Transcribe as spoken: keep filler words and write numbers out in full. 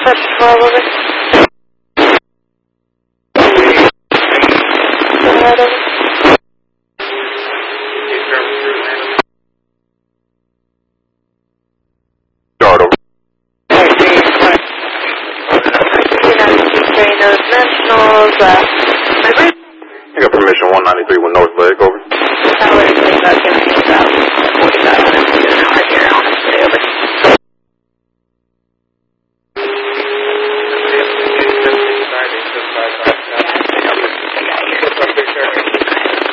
That's twelve over. Right over. Start over. United States Train of Nationals, uh, my birthday. You got permission one ninety-three with North Leg, over. Tower,